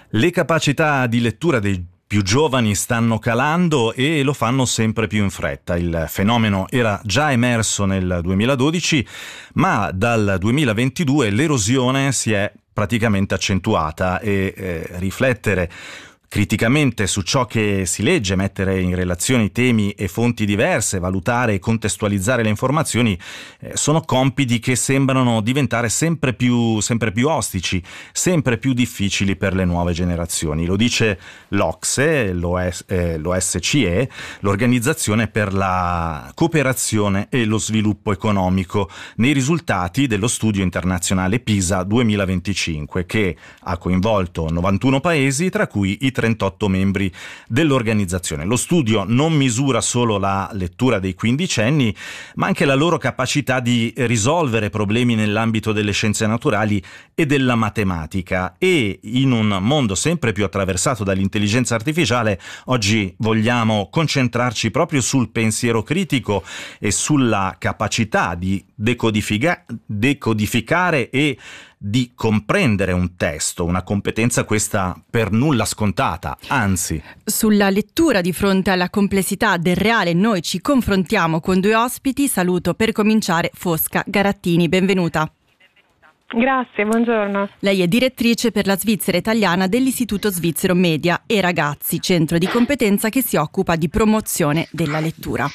Le capacità di lettura dei più giovani stanno calando e lo fanno sempre più in fretta. Il fenomeno era già emerso nel 2012, ma dal 2022 l'erosione si è praticamente accentuata e riflettere criticamente su ciò che si legge, mettere in relazione temi e fonti diverse, valutare e contestualizzare le informazioni sono compiti che sembrano diventare sempre più ostici, sempre più difficili per le nuove generazioni. Lo dice l'OCSE, l'OSCE, l'Organizzazione per la cooperazione e lo sviluppo economico, nei risultati dello studio internazionale PISA 2025, che ha coinvolto 91 paesi, tra cui i 38 membri dell'organizzazione. Lo studio non misura solo la lettura dei quindicenni, ma anche la loro capacità di risolvere problemi nell'ambito delle scienze naturali e della matematica. E in un mondo sempre più attraversato dall'intelligenza artificiale, oggi vogliamo concentrarci proprio sul pensiero critico e sulla capacità di decodificare e di comprendere un testo, una competenza questa per nulla scontata, anzi. Sulla lettura di fronte alla complessità del reale noi ci confrontiamo con due ospiti. Saluto per cominciare Fosca Garattini, benvenuta. Grazie, buongiorno. Lei è direttrice per la Svizzera italiana dell'Istituto Svizzero Media e Ragazzi, centro di competenza che si occupa di promozione della lettura.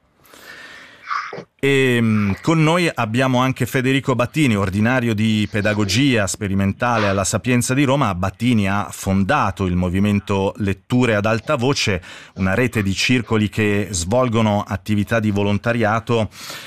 E con noi abbiamo anche Federico Battini, ordinario di pedagogia sperimentale alla Sapienza di Roma. Battini ha fondato il movimento Letture ad alta voce, una rete di circoli che svolgono attività di volontariato,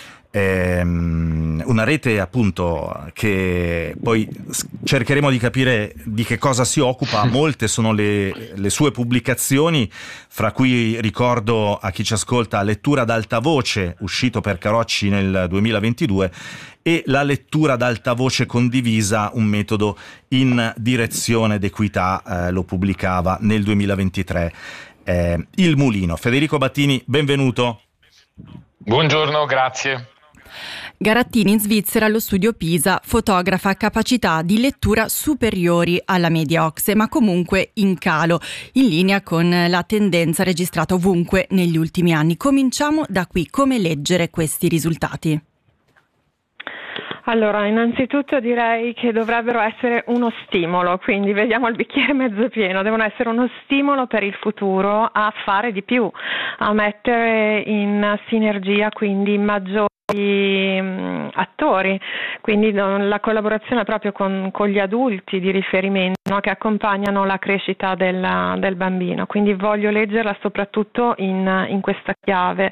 una rete appunto che poi cercheremo di capire di che cosa si occupa. Molte sono le sue pubblicazioni, fra cui ricordo a chi ci ascolta Lettura ad alta voce, uscito per Carocci nel 2022, e la lettura ad alta voce condivisa, un metodo in direzione d'equità, lo pubblicava nel 2023 Il Mulino. Federico Battini, benvenuto. Buongiorno, grazie. Garattini in Svizzera allo studio PISA fotografa capacità di lettura superiori alla media OCSE, ma comunque in calo, in linea con la tendenza registrata ovunque negli ultimi anni. Cominciamo da qui: come leggere questi risultati? Allora, innanzitutto direi che dovrebbero essere uno stimolo, quindi vediamo il bicchiere mezzo pieno, devono essere uno stimolo per il futuro a fare di più, a mettere in sinergia quindi maggiori attori, quindi la collaborazione proprio con gli adulti di riferimento, no, che accompagnano la crescita del bambino. Quindi voglio leggerla soprattutto in questa chiave.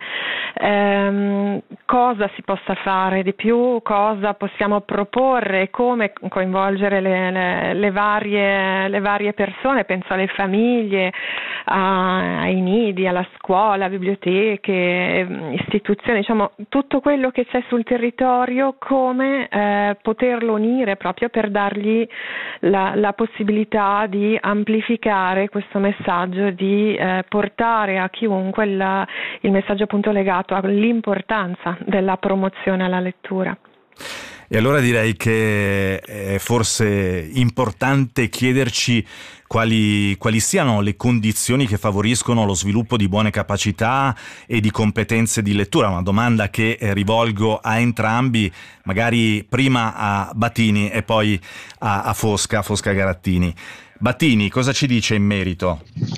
Cosa si possa fare di più, cosa possiamo proporre, come coinvolgere le varie persone, penso alle famiglie, ai nidi, alla scuola, biblioteche, istituzioni, diciamo tutto quello che c'è sul territorio, come poterlo unire proprio per dargli la possibilità di amplificare questo messaggio, di portare a chiunque il messaggio appunto legato all'importanza della promozione alla lettura. E allora direi che è forse importante chiederci quali siano le condizioni che favoriscono lo sviluppo di buone capacità e di competenze di lettura. Una domanda che rivolgo a entrambi, magari prima a Battini e poi a Fosca Garattini. Battini, cosa ci dice in merito?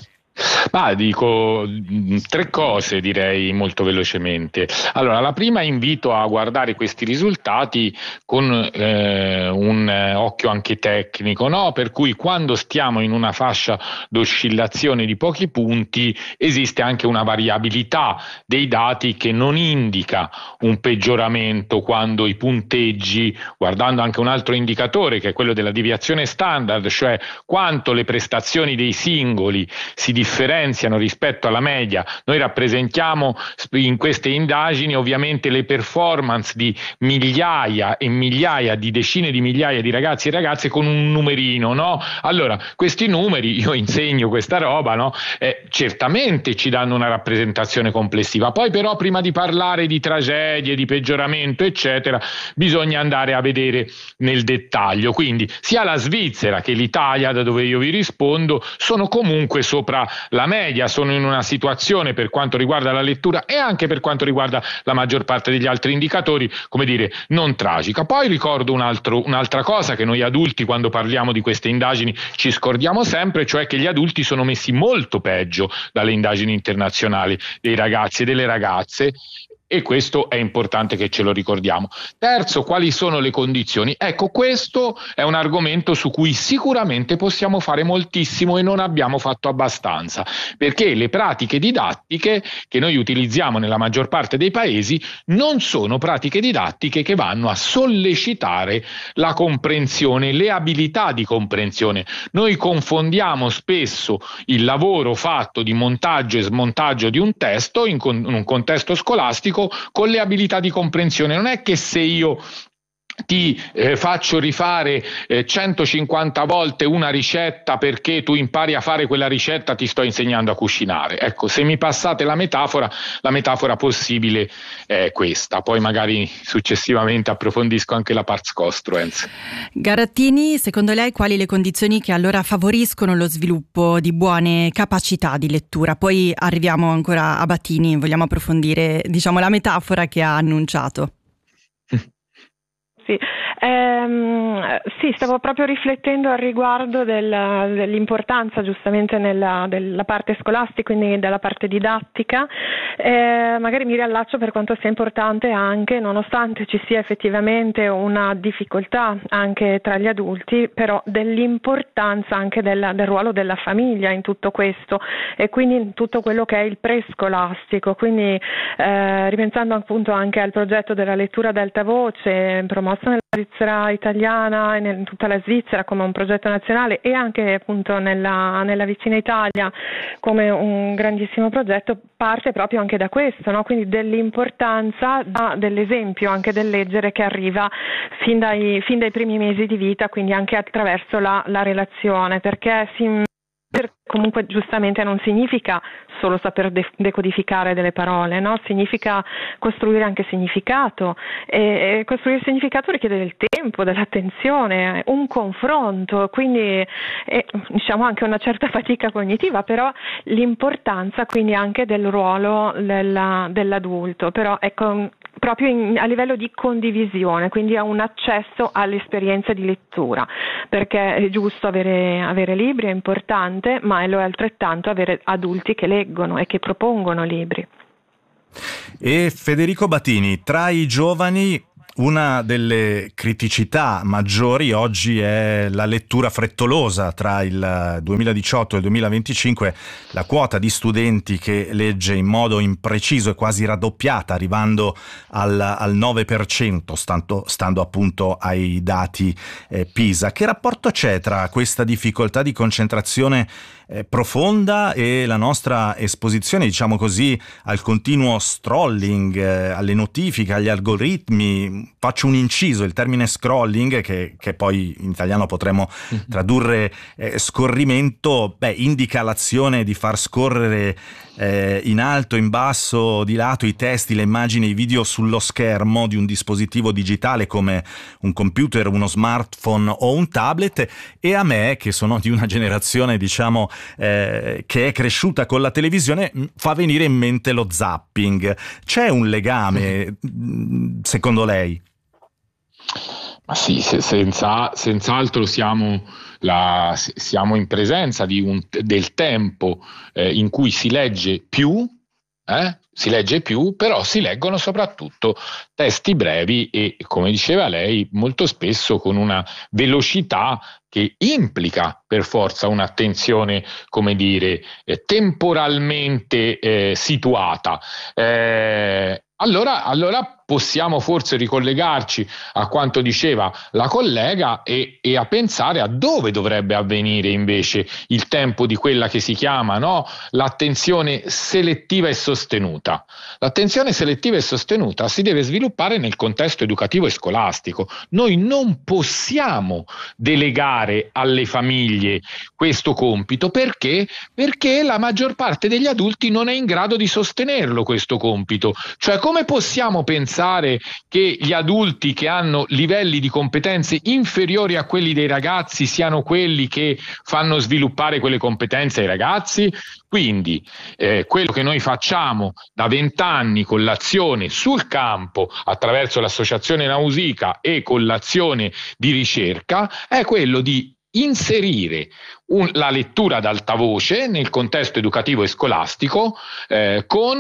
Dico tre cose, direi molto velocemente. Allora, la prima, invito a guardare questi risultati con un occhio anche tecnico, no? Per cui quando stiamo in una fascia d'oscillazione di pochi punti esiste anche una variabilità dei dati che non indica un peggioramento quando i punteggi, guardando anche un altro indicatore che è quello della deviazione standard, cioè quanto le prestazioni dei singoli si differenziano differenziano rispetto alla media. Noi rappresentiamo in queste indagini ovviamente le performance di migliaia e migliaia, di decine di migliaia di ragazzi e ragazze con un numerino, no? Allora, questi numeri, io insegno questa roba, no? Certamente ci danno una rappresentazione complessiva. Poi però prima di parlare di tragedie, di peggioramento, eccetera, bisogna andare a vedere nel dettaglio. Quindi sia la Svizzera che l'Italia, da dove io vi rispondo, sono comunque sopra la media, sono in una situazione per quanto riguarda la lettura e anche per quanto riguarda la maggior parte degli altri indicatori, come dire, non tragica. Poi ricordo un'altra cosa che noi adulti, quando parliamo di queste indagini, ci scordiamo sempre, cioè che gli adulti sono messi molto peggio dalle indagini internazionali dei ragazzi e delle ragazze, e questo è importante che ce lo ricordiamo. Terzo, quali sono le condizioni? Ecco, questo è un argomento su cui sicuramente possiamo fare moltissimo e non abbiamo fatto abbastanza, perché le pratiche didattiche che noi utilizziamo nella maggior parte dei paesi non sono pratiche didattiche che vanno a sollecitare la comprensione, le abilità di comprensione. Noi confondiamo spesso il lavoro fatto di montaggio e smontaggio di un testo in un contesto scolastico con le abilità di comprensione. Non è che se io ti faccio rifare 150 volte una ricetta perché tu impari a fare quella ricetta ti sto insegnando a cucinare. Ecco, se mi passate la metafora possibile è questa. Poi magari successivamente approfondisco anche la pars construens. Garattini, secondo lei quali le condizioni che allora favoriscono lo sviluppo di buone capacità di lettura? Poi arriviamo ancora a Battini, vogliamo approfondire, diciamo, la metafora che ha annunciato. Sì. Sì, stavo proprio riflettendo al riguardo dell'importanza giustamente della parte scolastica, quindi della parte didattica. Magari mi riallaccio per quanto sia importante anche, nonostante ci sia effettivamente una difficoltà anche tra gli adulti, però dell'importanza anche del ruolo della famiglia in tutto questo e quindi in tutto quello che è il prescolastico. Quindi ripensando appunto anche al progetto della lettura ad alta voce promosso nella Svizzera italiana e in tutta la Svizzera come un progetto nazionale e anche appunto nella vicina Italia come un grandissimo progetto, parte proprio anche da questo, no? Quindi dell'importanza dell'esempio anche del leggere che arriva fin dai primi mesi di vita, quindi anche attraverso la relazione, perché comunque giustamente non significa solo saper decodificare delle parole, no? Significa costruire anche significato e costruire significato richiede del tempo, dell'attenzione, un confronto, quindi diciamo anche una certa fatica cognitiva, però l'importanza quindi anche del ruolo dell'adulto, però ecco proprio a livello di condivisione, quindi a un accesso all'esperienza di lettura, perché è giusto avere libri, è importante, ma lo è altrettanto avere adulti che leggono e che propongono libri. E Federico Battini, tra i giovani una delle criticità maggiori oggi è la lettura frettolosa. Tra il 2018 e il 2025 la quota di studenti che legge in modo impreciso è quasi raddoppiata, arrivando al 9%, stando appunto ai dati PISA. Che rapporto c'è tra questa difficoltà di concentrazione profonda e la nostra esposizione, diciamo così, al continuo scrolling, alle notifiche, agli algoritmi? Faccio un inciso, il termine scrolling, che poi in italiano potremmo tradurre scorrimento, indica l'azione di far scorrere in alto, in basso, di lato i testi, le immagini, i video sullo schermo di un dispositivo digitale come un computer, uno smartphone o un tablet. E a me, che sono di una generazione diciamo che è cresciuta con la televisione, fa venire in mente lo zapping. C'è un legame secondo lei? Ma sì, senz'altro siamo in presenza del tempo in cui si legge più, però si leggono soprattutto testi brevi e, come diceva lei, molto spesso con una velocità che implica per forza un'attenzione, come dire, temporalmente situata. Allora possiamo forse ricollegarci a quanto diceva la collega e a pensare a dove dovrebbe avvenire invece il tempo di quella che si chiama, no, l'attenzione selettiva e sostenuta. L'attenzione selettiva e sostenuta si deve sviluppare nel contesto educativo e scolastico. Noi non possiamo delegare alle famiglie questo compito perché la maggior parte degli adulti non è in grado di sostenerlo questo compito. Cioè, come possiamo pensare che gli adulti che hanno livelli di competenze inferiori a quelli dei ragazzi siano quelli che fanno sviluppare quelle competenze ai ragazzi? Quindi quello che noi facciamo da 20 anni con l'azione sul campo attraverso l'associazione Nausicaa e con l'azione di ricerca è quello di inserire la lettura ad alta voce nel contesto educativo e scolastico con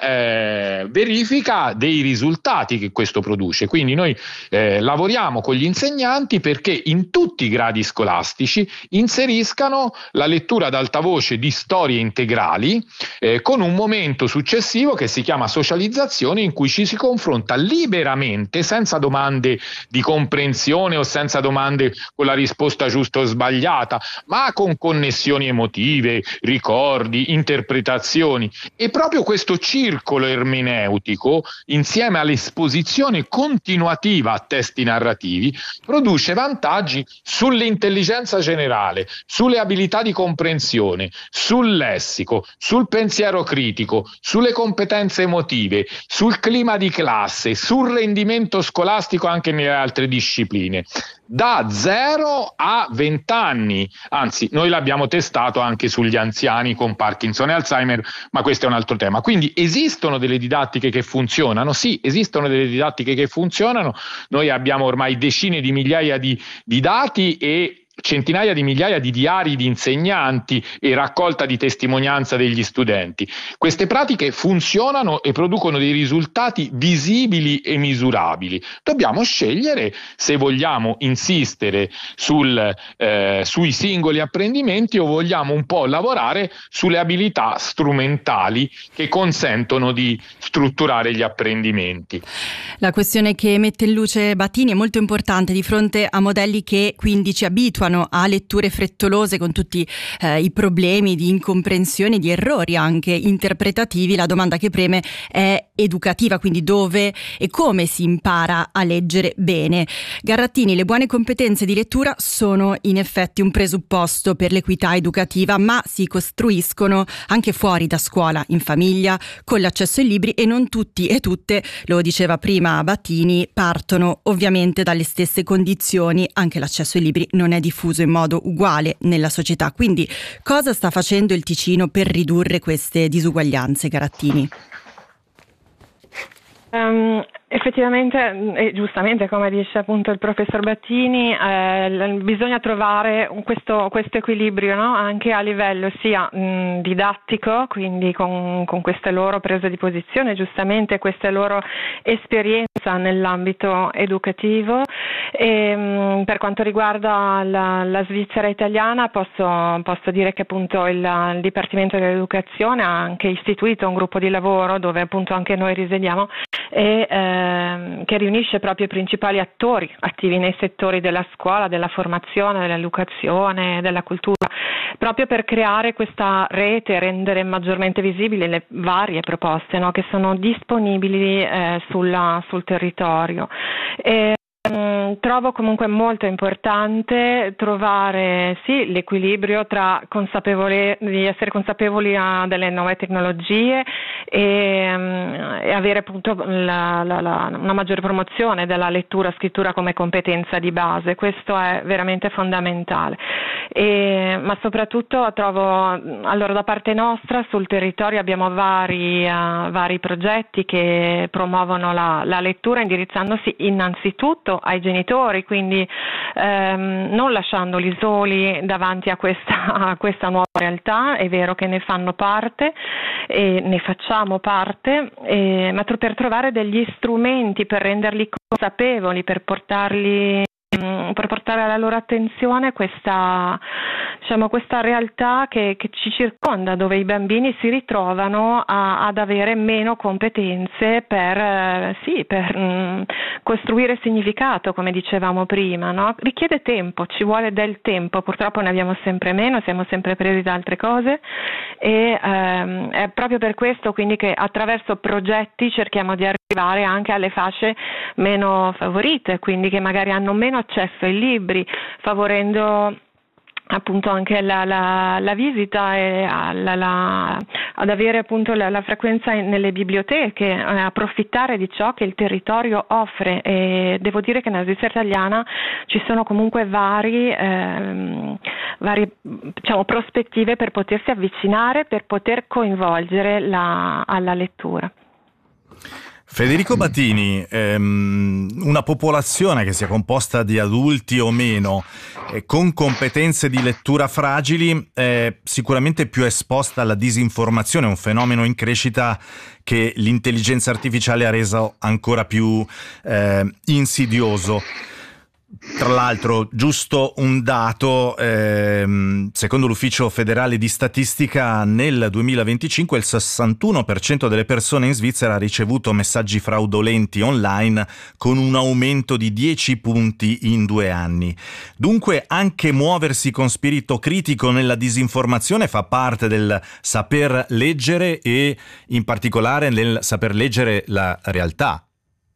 verifica dei risultati che questo produce. Quindi noi lavoriamo con gli insegnanti perché in tutti i gradi scolastici inseriscano la lettura ad alta voce di storie integrali con un momento successivo che si chiama socializzazione, in cui ci si confronta liberamente, senza domande di comprensione o senza domande con la risposta giusta o sbagliata, ma con connessioni emotive, ricordi, interpretazioni. E proprio questo circolo ermeneutico, insieme all'esposizione continuativa a testi narrativi, produce vantaggi sull'intelligenza generale, sulle abilità di comprensione, sul lessico, sul pensiero critico, sulle competenze emotive, sul clima di classe, sul rendimento scolastico anche nelle altre discipline. Da 0 a 20 anni, anzi noi l'abbiamo testato anche sugli anziani con Parkinson e Alzheimer, ma questo è un altro tema. Quindi esistono delle didattiche che funzionano? Sì, esistono delle didattiche che funzionano. Noi abbiamo ormai decine di migliaia di dati e centinaia di migliaia di diari di insegnanti e raccolta di testimonianza degli studenti. Queste pratiche funzionano e producono dei risultati visibili e misurabili. Dobbiamo scegliere se vogliamo insistere sui singoli apprendimenti o vogliamo un po' lavorare sulle abilità strumentali che consentono di strutturare gli apprendimenti. La questione che mette in luce Battini è molto importante di fronte a modelli che quindi ci abituano a letture frettolose con tutti i problemi di incomprensione, di errori anche interpretativi. La domanda che preme è educativa, quindi dove e come si impara a leggere bene. Garrattini, le buone competenze di lettura sono in effetti un presupposto per l'equità educativa, ma si costruiscono anche fuori da scuola, in famiglia, con l'accesso ai libri, e non tutti e tutte, lo diceva prima Battini, partono ovviamente dalle stesse condizioni. Anche l'accesso ai libri non è diffuso in modo uguale nella società. Quindi cosa sta facendo il Ticino per ridurre queste disuguaglianze, Garrattini? Effettivamente e giustamente, come dice appunto il professor Battini, bisogna trovare questo equilibrio, no? Anche a livello sia didattico, quindi con queste loro prese di posizione, giustamente queste loro esperienza nell'ambito educativo. E, per quanto riguarda la Svizzera italiana, posso dire che appunto il Dipartimento dell'Educazione ha anche istituito un gruppo di lavoro dove appunto anche noi risiediamo, e che riunisce proprio i principali attori attivi nei settori della scuola, della formazione, dell'educazione, della cultura, proprio per creare questa rete e rendere maggiormente visibili le varie proposte, no, che sono disponibili sul territorio. Trovo comunque molto importante trovare sì l'equilibrio tra di essere consapevoli delle nuove tecnologie e avere appunto una maggiore promozione della lettura scrittura come competenza di base. Questo è veramente fondamentale. Ma soprattutto trovo, allora, da parte nostra sul territorio abbiamo vari progetti che promuovono la lettura, indirizzandosi innanzitutto ai genitori, quindi non lasciandoli soli davanti a questa nuova realtà. È vero che ne fanno parte e ne facciamo parte, ma per trovare degli strumenti per renderli consapevoli, per portarli alla loro attenzione questa realtà che ci circonda, dove i bambini si ritrovano ad avere meno competenze per costruire significato, come dicevamo prima, no? Richiede tempo, ci vuole del tempo, purtroppo ne abbiamo sempre meno, siamo sempre presi da altre cose e è proprio per questo quindi che attraverso progetti cerchiamo di arrivare anche alle fasce meno favorite, quindi che magari hanno meno accesso ai libri, favorendo appunto anche la visita e ad avere appunto la frequenza nelle biblioteche, approfittare di ciò che il territorio offre. E devo dire che nella Svizzera italiana ci sono comunque varie prospettive per potersi avvicinare, per poter coinvolgere alla lettura. Federico Battini, una popolazione che sia composta di adulti o meno con competenze di lettura fragili è sicuramente più esposta alla disinformazione, un fenomeno in crescita che l'intelligenza artificiale ha reso ancora più insidioso. Tra l'altro, giusto un dato, secondo l'Ufficio federale di statistica, nel 2025 il 61% delle persone in Svizzera ha ricevuto messaggi fraudolenti online, con un aumento di 10 punti in 2 anni. Dunque anche muoversi con spirito critico nella disinformazione fa parte del saper leggere e in particolare nel saper leggere la realtà.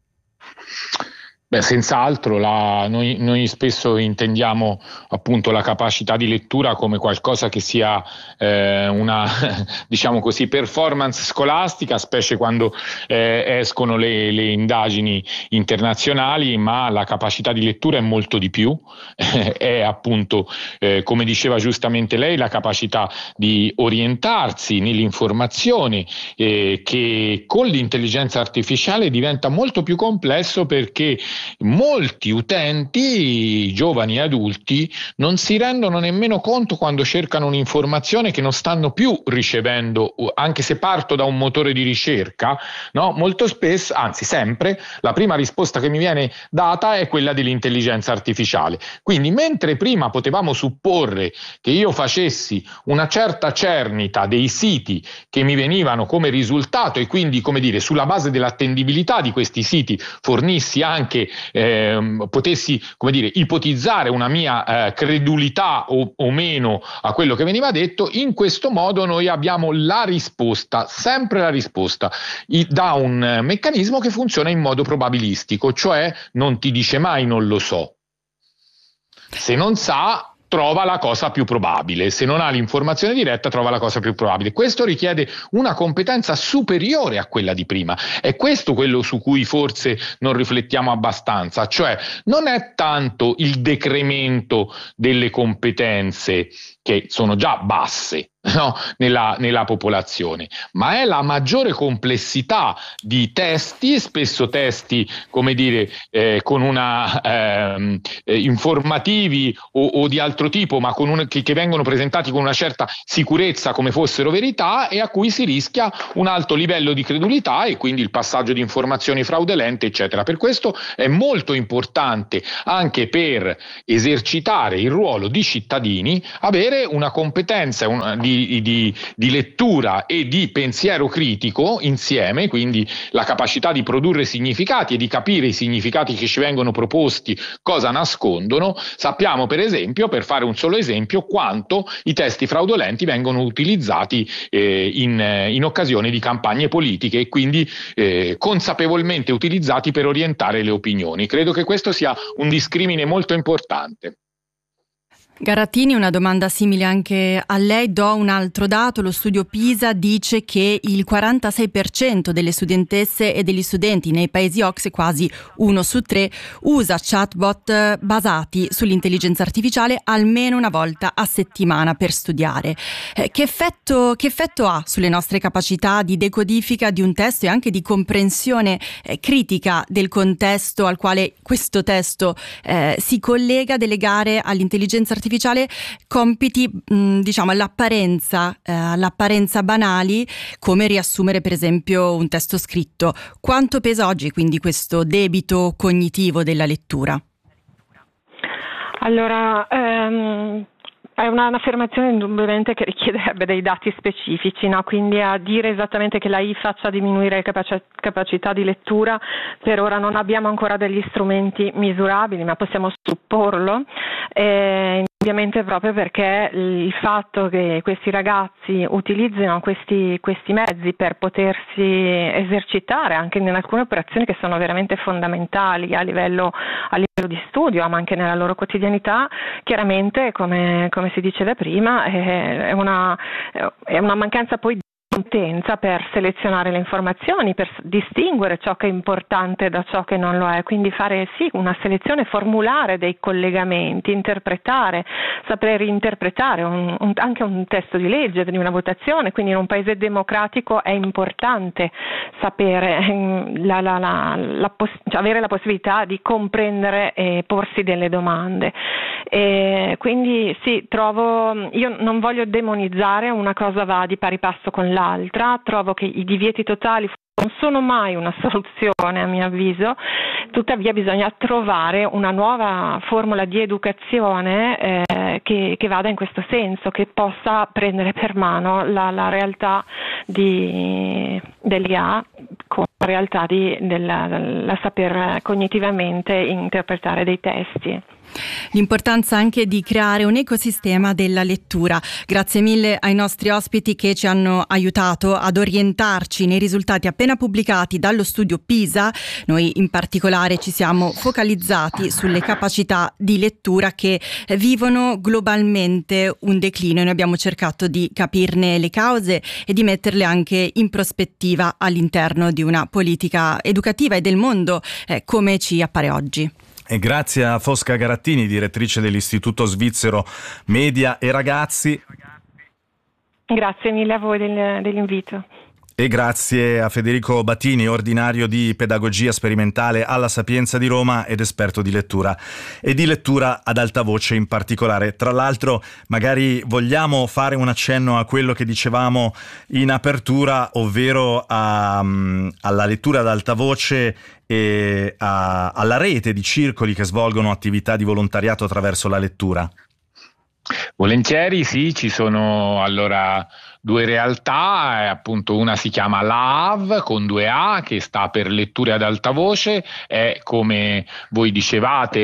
Beh, senz'altro, noi spesso intendiamo appunto la capacità di lettura come qualcosa che sia una, diciamo così, performance scolastica, specie quando escono le indagini internazionali, ma la capacità di lettura è molto di più, è appunto, come diceva giustamente lei, la capacità di orientarsi nell'informazione, che con l'intelligenza artificiale diventa molto più complesso, perché molti utenti, giovani e adulti, non si rendono nemmeno conto quando cercano un'informazione che non stanno più ricevendo, anche se parto da un motore di ricerca, no? Molto spesso, anzi sempre, la prima risposta che mi viene data è quella dell'intelligenza artificiale. Quindi mentre prima potevamo supporre che io facessi una certa cernita dei siti che mi venivano come risultato e quindi, come dire, sulla base dell'attendibilità di questi siti fornissi anche potessi, come dire, ipotizzare una mia credulità o meno a quello che veniva detto, in questo modo noi abbiamo la risposta, sempre la risposta, da un meccanismo che funziona in modo probabilistico, cioè non ti dice mai non lo so. Se non sa, trova la cosa più probabile, se non ha l'informazione diretta trova la cosa più probabile. Questo richiede una competenza superiore a quella di prima, è questo quello su cui forse non riflettiamo abbastanza, cioè non è tanto il decremento delle competenze che sono già basse, no, nella popolazione, ma è la maggiore complessità di testi, spesso testi, come dire, con una informativi o di altro tipo, ma che vengono presentati con una certa sicurezza come fossero verità, e a cui si rischia un alto livello di credulità e quindi il passaggio di informazioni fraudolente, eccetera. Per questo è molto importante, anche per esercitare il ruolo di cittadini, avere una competenza di lettura e di pensiero critico insieme, quindi la capacità di produrre significati e di capire i significati che ci vengono proposti cosa nascondono. Sappiamo, per esempio, per fare un solo esempio, quanto i testi fraudolenti vengono utilizzati in occasione di campagne politiche e quindi consapevolmente utilizzati per orientare le opinioni. Credo che questo sia un discrimine molto importante. Garattini, una domanda simile anche a lei. Do un altro dato: lo studio PISA dice che il 46% delle studentesse e degli studenti nei paesi OCSE, quasi 1 su 3, usa chatbot basati sull'intelligenza artificiale almeno una volta a settimana per studiare. Che effetto ha sulle nostre capacità di decodifica di un testo e anche di comprensione critica del contesto al quale questo testo si collega, delegare all'intelligenza artificiale compiti diciamo all'apparenza banali, come riassumere per esempio un testo scritto? Quanto pesa oggi quindi questo debito cognitivo della lettura? Allora, è un'affermazione indubbiamente che richiederebbe dei dati specifici, no? Quindi a dire esattamente che l'AI faccia diminuire le capacità di lettura, per ora non abbiamo ancora degli strumenti misurabili, ma possiamo supporlo. Ovviamente proprio perché il fatto che questi ragazzi utilizzino questi mezzi per potersi esercitare anche in alcune operazioni che sono veramente fondamentali a livello di studio, ma anche nella loro quotidianità, chiaramente come si diceva prima è una mancanza poi di competenza per selezionare le informazioni, per distinguere ciò che è importante da ciò che non lo è, quindi fare sì una selezione, formulare dei collegamenti, interpretare, saper interpretare anche un testo di legge di una votazione. Quindi in un paese democratico è importante sapere avere la possibilità di comprendere e porsi delle domande. Quindi sì, io non voglio demonizzare, una cosa va di pari passo con l'altra, trovo che i divieti totali non sono mai una soluzione a mio avviso, tuttavia bisogna trovare una nuova formula di educazione che vada in questo senso, che possa prendere per mano la realtà dell'IA con la realtà del saper cognitivamente interpretare dei testi. L'importanza anche di creare un ecosistema della lettura. Grazie mille ai nostri ospiti che ci hanno aiutato ad orientarci nei risultati appena pubblicati dallo studio PISA. Noi in particolare ci siamo focalizzati sulle capacità di lettura che vivono globalmente un declino e noi abbiamo cercato di capirne le cause e di metterle anche in prospettiva all'interno di una politica educativa e del mondo come ci appare oggi. E grazie a Fosca Garattini, direttrice dell'Istituto Svizzero Media e Ragazzi. Grazie mille a voi dell'invito. E grazie a Federico Battini, ordinario di pedagogia sperimentale alla Sapienza di Roma ed esperto di lettura e di lettura ad alta voce in particolare. Tra l'altro, magari vogliamo fare un accenno a quello che dicevamo in apertura, ovvero alla lettura ad alta voce e alla rete di circoli che svolgono attività di volontariato attraverso la lettura. Volentieri, sì, ci sono allora due realtà, appunto una si chiama LAAV con 2 A, che sta per letture ad alta voce, è come voi dicevate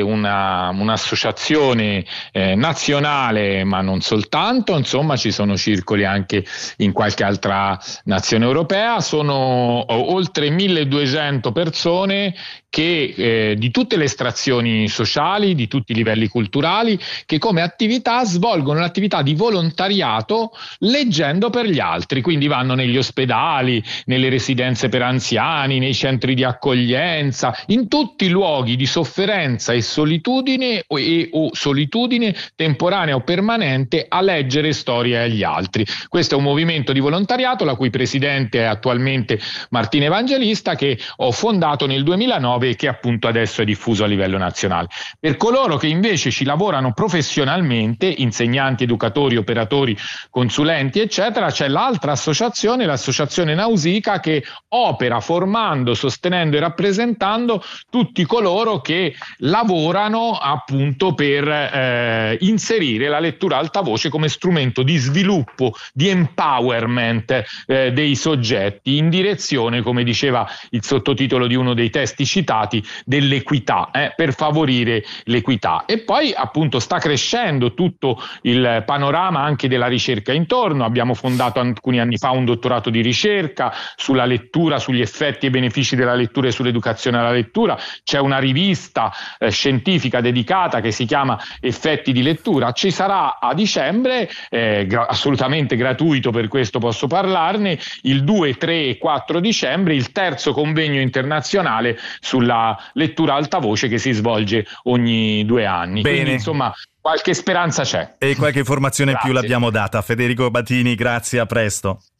un'associazione nazionale, ma non soltanto, insomma ci sono circoli anche in qualche altra nazione europea, sono oltre 1200 persone che di tutte le estrazioni sociali, di tutti i livelli culturali, che come attività svolgono l'attività di volontariato leggendo per gli altri, quindi vanno negli ospedali, nelle residenze per anziani, nei centri di accoglienza, in tutti i luoghi di sofferenza e solitudine o solitudine temporanea o permanente, a leggere storie agli altri. Questo è un movimento di volontariato la cui presidente è attualmente Martina Evangelista, che ho fondato nel 2009 e che appunto adesso è diffuso a livello nazionale. Per coloro che invece ci lavorano professionalmente, insegnanti, educatori, operatori, consulenti eccetera, c'è l'altra associazione, l'associazione Nausicaa, che opera formando, sostenendo e rappresentando tutti coloro che lavorano appunto per inserire la lettura alta voce come strumento di sviluppo, di empowerment dei soggetti in direzione, come diceva il sottotitolo di uno dei testi citati, dell'equità, per favorire l'equità. E poi appunto sta crescendo tutto il panorama anche della ricerca intorno. Abbiamo fondato alcuni anni fa un dottorato di ricerca sulla lettura, sugli effetti e benefici della lettura e sull'educazione alla lettura. C'è una rivista scientifica dedicata che si chiama Effetti di lettura. Ci sarà a dicembre, assolutamente gratuito, per questo posso parlarne, il 2, 3 e 4 dicembre, il terzo convegno internazionale sulla lettura alta voce che si svolge ogni 2 anni. Bene. Quindi insomma qualche speranza c'è. E qualche informazione Grazie. Più l'abbiamo data. Federico Battini, grazie, a presto.